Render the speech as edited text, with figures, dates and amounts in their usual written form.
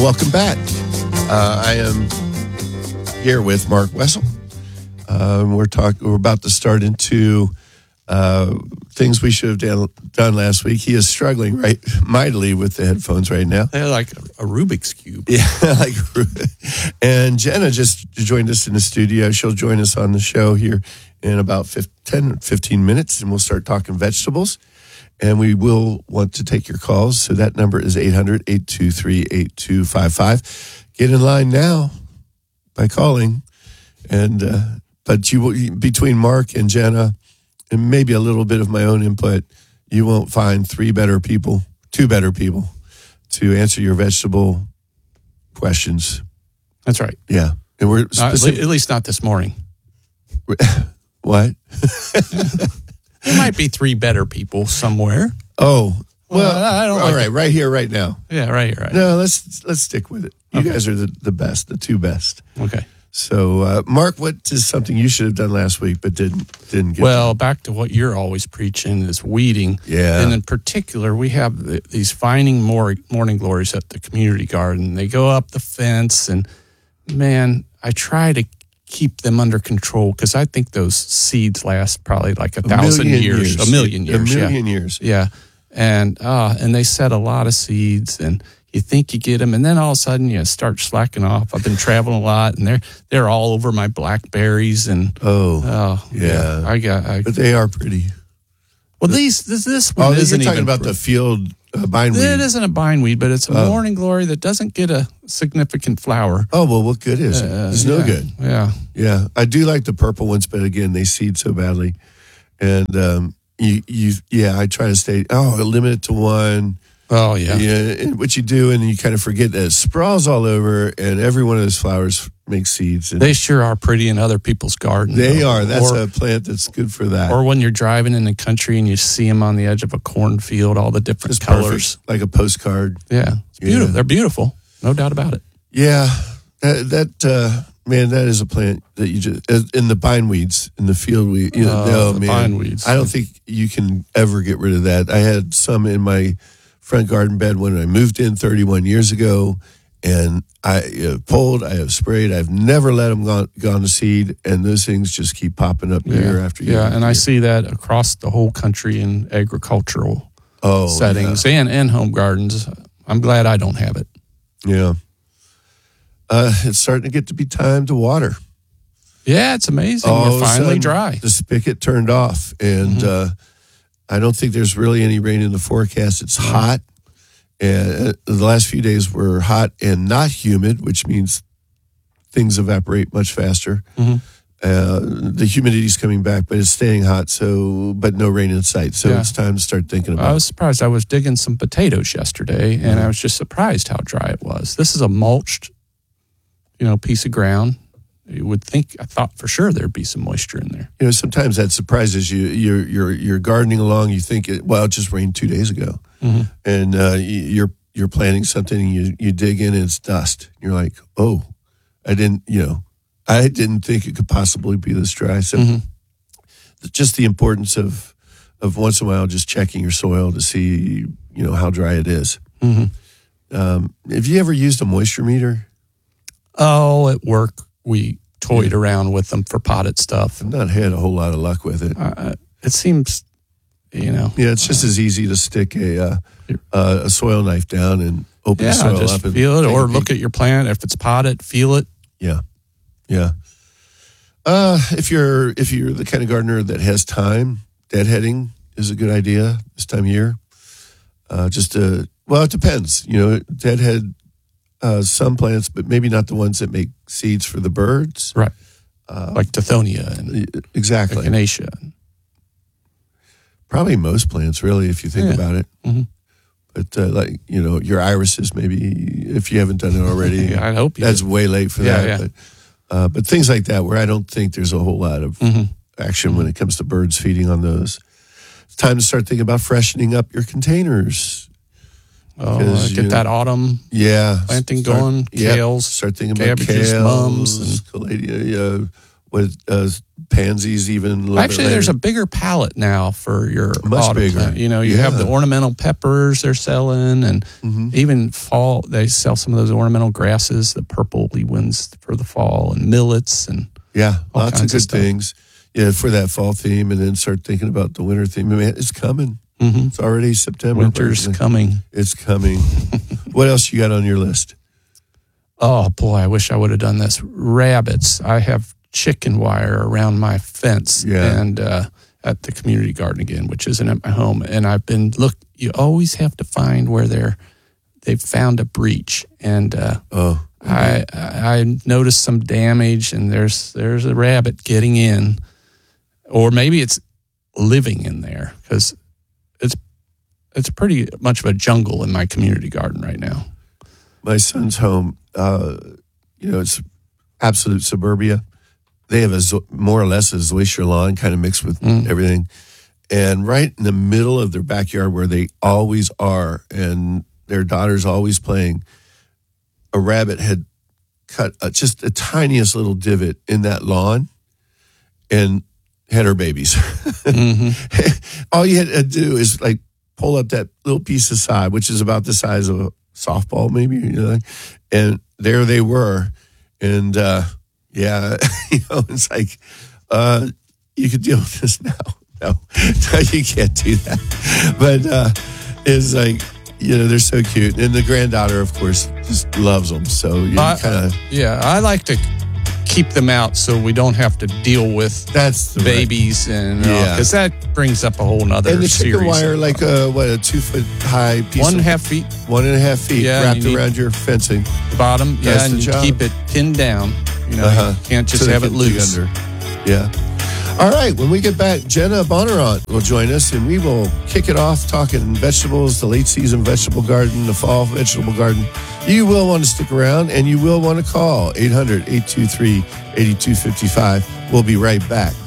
welcome back. I am here with Mark Wessel. We're about to start into things we should have done last week. He is struggling mightily with the headphones right now. They're like a Rubik's Cube. Yeah, and Jenna just joined us in the studio. She'll join us on the show here in about 15 minutes, and we'll start talking vegetables. And we will want to take your calls. So that number is 800-823-8255. Get in line now by calling. And but between Mark and Jenna, and maybe a little bit of my own input, you won't find two better people to answer your vegetable questions. That's right. Yeah. And we're at least not this morning. What? There might be three better people somewhere. Oh, well, I don't all right, right here, right now. Yeah, right here, right now. No, let's stick with it. You guys are the best, the two best. Okay. So, Mark, what is something you should have done last week but didn't get? Well, back to what you're always preaching is weeding. Yeah. And in particular, we have these finding morning glories at the community garden. They go up the fence, and man, I try to keep them under control because I think those seeds last probably like 1,000 years. A million years. Yeah. And they set a lot of seeds, and you think you get them, and then all of a sudden you start slacking off. I've been traveling a lot, and they're all over my blackberries, and yeah. But they are pretty. Well, this one isn't you're talking even about the field bindweed. It isn't a bindweed, but it's a morning glory that doesn't get a significant flower. Oh, well, what good is it? It's no good. Yeah. Yeah. I do like the purple ones, but again, they seed so badly. And I try to limit it to one. Oh, yeah. Yeah, what you do, and you kind of forget that it sprawls all over, and every one of those flowers makes seeds. And they sure are pretty in other people's gardens. They are. That's a plant that's good for that. Or when you're driving in the country and you see them on the edge of a cornfield, all the different colors. Perfect, like a postcard. Yeah. It's beautiful. They're beautiful. No doubt about it. Yeah. Man, that is a plant that you just, in the bindweeds, in the field weed. Bindweeds. I don't think you can ever get rid of that. I had some in my front garden bed when I moved in 31 years ago, and I have pulled, I have sprayed, I've never let them gone to seed, and those things just keep popping up year after year. Yeah, and I see that across the whole country in agricultural settings and home gardens. I'm glad I don't have it. Yeah. It's starting to get to be time to water. Yeah, it's amazing. We're finally dry. The spigot turned off, and I don't think there's really any rain in the forecast. It's hot, and the last few days were hot and not humid, which means things evaporate much faster. The humidity's coming back, but it's staying hot. But no rain in sight. So it's time to start thinking about it. I was surprised. I was digging some potatoes yesterday, and I was just surprised how dry it was. This is a mulched, piece of ground. You would think, I thought for sure there'd be some moisture in there. Sometimes that surprises you. You're gardening along. You think, it just rained 2 days ago, and you're planting something, and you dig in, and it's dust. You're like, oh, I didn't think it could possibly be this dry. So, just the importance of once in a while just checking your soil to see how dry it is. Have you ever used a moisture meter? Oh, at work we toyed around with them for potted stuff. I've not had a whole lot of luck with it. It seems, Yeah, it's just as easy to stick a soil knife down and open the soil just up and feel it, or look at your plant. If it's potted, feel it. Yeah. If you're the kind of gardener that has time, deadheading is a good idea this time of year. It depends. Deadhead some plants, but maybe not the ones that make seeds for the birds. Right. Like Tithonia and exactly. Echinacea. Probably most plants, really, if you think about it. But your irises, maybe if you haven't done it already. I hope that's way late for that. Yeah. But things like that, where I don't think there's a whole lot of action when it comes to birds feeding on those. It's time to start thinking about freshening up your containers. Get that autumn planting going. Kales. Start thinking about cabbages, kales, mums, and pansies even a little Actually, bit there's a later. bigger palette now for your Much autumn bigger. plant. You know, you Yeah. have the ornamental peppers they're selling, and even fall, they sell some of those ornamental grasses, the purpley ones for the fall, and millets, and Yeah, all lots of kinds of good stuff. things. Yeah, for that fall theme, and then start thinking about the winter theme. I mean, it's coming. It's already September. winter's but coming. It's coming. What else you got on your list? Oh boy, I wish I would have done this. Rabbits. I have chicken wire around my fence, Yeah. and at the community garden again, which isn't at my home. And I've been you always have to find where they've found a breach, and I noticed some damage, and there's a rabbit getting in, or maybe it's living in there, because it's pretty much of a jungle in my community garden right now. My son's home, it's absolute suburbia. They have more or less a Zoysia lawn kind of mixed with everything. And right in the middle of their backyard where they always are, and their daughter's always playing, a rabbit had cut just the tiniest little divot in that lawn and had her babies. All you had to do is like pull up that little piece of sod, which is about the size of a softball, maybe, and there they were. And it's like, you could deal with this now. No, you can't do that. But it's like, they're so cute. And the granddaughter, of course, just loves them. So I like to keep them out so we don't have to deal with that's the babies and because that brings up a whole nother and the series. chicken wire, like a 2 foot high piece 1.5 feet 1.5 feet wrapped around your fencing bottom. That's And the you job. keep it pinned down. You can't just So they have it can dig loose. under. Yeah. All right, when we get back, Jenna Bonnarant will join us, and we will kick it off talking vegetables, the late season vegetable garden, the fall vegetable garden. You will want to stick around, and you will want to call 800-823-8255. We'll be right back.